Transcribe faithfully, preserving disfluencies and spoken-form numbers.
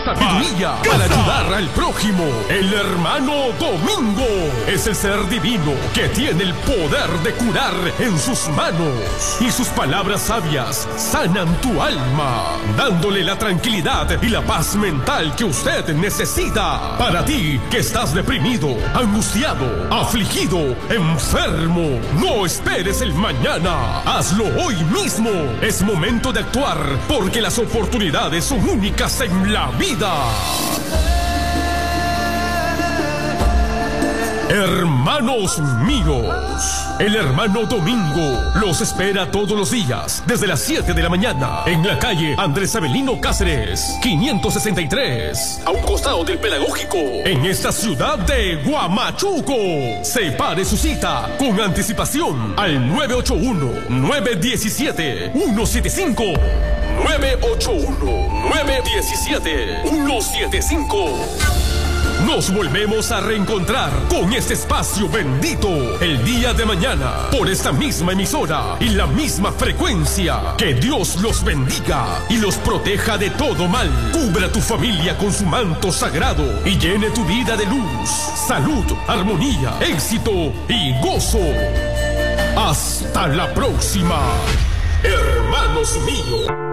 sabiduría para ayudar al prójimo. El hermano Domingo es el ser divino que tiene el poder de curar en sus manos. Y sus palabras sabias sanan tu alma, dándole la tranquilidad y la paz mental que usted necesita. Para ti que estás deprimido, angustiado, afligido, enfermo, no esperes el mañana. Hazlo hoy mismo. Es momento de actuar porque las oportunidades son únicas en la vida. Hermanos míos, el hermano Domingo los espera todos los días desde las siete de la mañana en la calle Andrés Avelino Cáceres, quinientos sesenta y tres, a un costado del Pedagógico, en esta ciudad de Huamachuco. Separe su cita con anticipación al nueve ocho uno, nueve uno siete, uno siete cinco. nueve ocho uno, nueve uno siete, uno siete cinco. Nos volvemos a reencontrar con este espacio bendito el día de mañana por esta misma emisora y la misma frecuencia. Que Dios los bendiga y los proteja de todo mal. Cubra tu familia con su manto sagrado y llene tu vida de luz, salud, armonía, éxito y gozo. Hasta la próxima, hermanos míos.